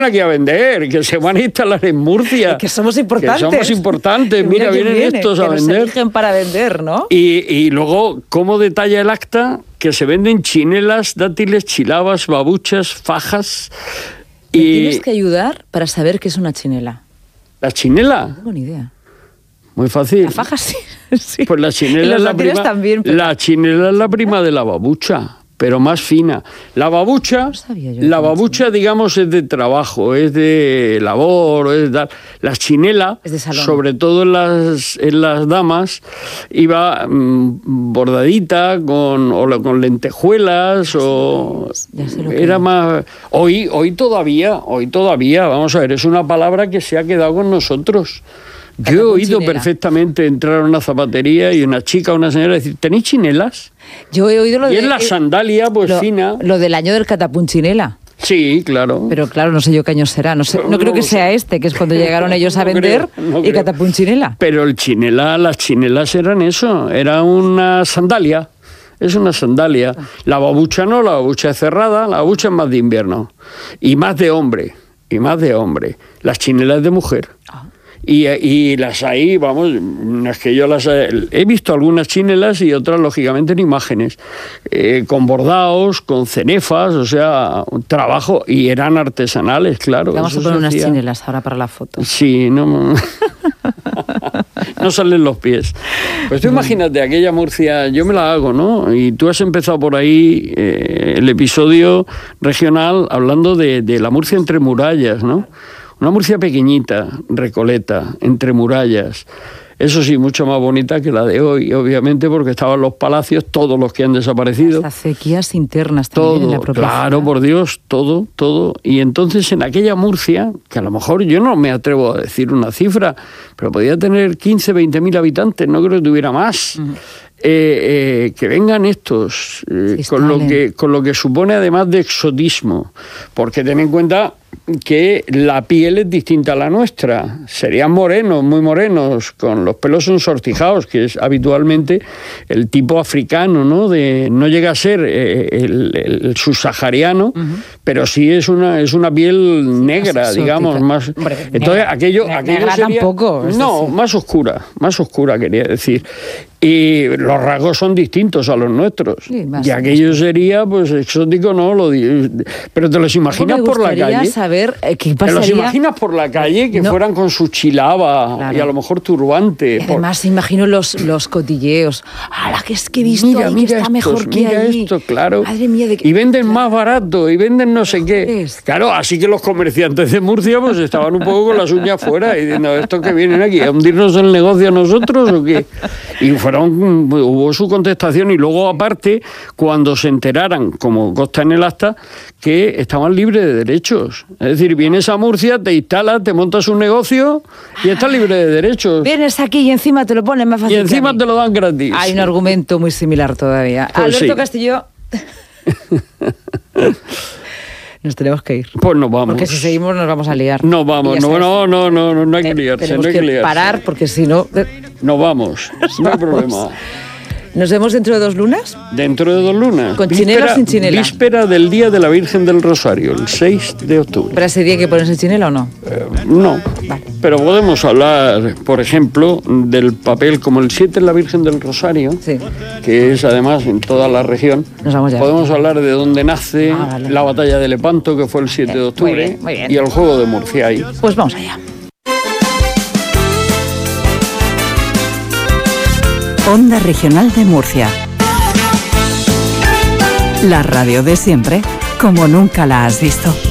aquí a vender, que se van a instalar en Murcia. Que somos importantes. Que somos importantes. Mira, vienen estos a vender. Nos eligen para vender, ¿no? Y luego, ¿cómo detalla el acta? Que se venden chinelas, dátiles, chilabas, babuchas, fajas. Me tienes que ayudar para saber qué es una chinela. ¿La chinela? No tengo ni idea. Muy fácil. La faja sí. Sí. Pues la chinela es la prima. También, pero... La chinela es la prima de la babucha, pero más fina. La babucha, digamos, es de trabajo, es de labor, es de... La chinela, sobre todo en las damas, iba bordadita con lentejuelas era más... Hoy todavía, vamos a ver, es una palabra que se ha quedado con nosotros. Yo he oído perfectamente entrar a una zapatería y una chica, una señora decir, ¿tenéis chinelas? Yo he oído lo de... Y es la sandalia, pues fina. Lo del año del catapunchinela. Sí, claro. Pero claro, no sé yo qué año será. No creo que sea que es cuando llegaron ellos a vender y catapunchinela. Pero las chinelas eran eso, era una sandalia. Es una sandalia. La babucha no, la babucha es cerrada, la babucha es más de invierno. Y más de hombre. Las chinelas de mujer. Y las hay, vamos, es que yo he visto algunas chinelas y otras, lógicamente, en imágenes, con bordados, con cenefas, o sea, un trabajo, y eran artesanales, claro. Vamos a poner unas chinelas ahora para la foto. Sí, no salen los pies. Pues tú imagínate, aquella Murcia, yo me la hago, ¿no? Y tú has empezado por ahí el episodio regional hablando de la Murcia entre murallas, ¿no? Una Murcia pequeñita, recoleta, entre murallas. Eso sí, mucho más bonita que la de hoy, obviamente, porque estaban los palacios, todos los que han desaparecido. Las acequias internas también todo, en la propia claro, ciudad. Por Dios, todo. Y entonces en aquella Murcia, que a lo mejor yo no me atrevo a decir una cifra, pero podía tener 15, 20.000 habitantes, no creo que tuviera más. Uh-huh. Que vengan estos, con lo que supone además de exotismo, porque ten en cuenta que la piel es distinta a la nuestra, serían morenos, muy morenos, con los pelos ensortijados, que es habitualmente el tipo africano, ¿no? No llega a ser el subsahariano, uh-huh. Pero sí es una piel negra, más digamos, más. Hombre, entonces aquello negra sería, tampoco, no, más oscura quería decir. Y los rasgos son distintos a los nuestros. Sí, y aquello sería, pues, exótico, ¿no? Pero te los imaginas por la calle. Saber qué pasaría. Te los imaginas por la calle que fueran con su chilaba, claro. Y a lo mejor turbante. Y además imagino los cotilleos. ¡Hala, que he visto ahí que está estos, mejor que allí! Esto, claro. Madre mía, y venden más barato, y venden no sé qué. Claro, así que los comerciantes de Murcia pues estaban un poco con las uñas fuera y diciendo, ¿estos que vienen aquí? ¿A hundirnos el negocio a nosotros o qué? Y hubo su contestación, y luego aparte, cuando se enteraran, como consta en el acta, que estaban libres de derechos. Es decir, vienes a Murcia, te instalas, te montas un negocio y estás libre de derechos. Vienes aquí y encima te lo ponen más fácil. Y encima te lo dan gratis. Hay un argumento muy similar todavía. Pues Alberto sí. Castillo. Nos tenemos que ir. Pues nos vamos. Porque si seguimos nos vamos a liar. Nos vamos. No hay que liarse. Tenemos no hay que liarse. Parar porque si no... Nos vamos. No hay problema. ¿Nos vemos dentro de 2 lunas? Dentro de 2 lunas. ¿Con chinela o sin chinela? Víspera del Día de la Virgen del Rosario, el 6 de octubre. ¿Para ese día hay que ponerse chinela o no? No. Vale. Pero podemos hablar, por ejemplo, del papel como el 7 en la Virgen del Rosario, sí. Que es además en toda la región. Nos vamos ya. Podemos hablar de dónde nace la batalla de Lepanto, que fue el 7 de octubre, muy bien. Y el juego de Murcia ahí. Pues vamos allá. Onda Regional de Murcia. La radio de siempre, como nunca la has visto.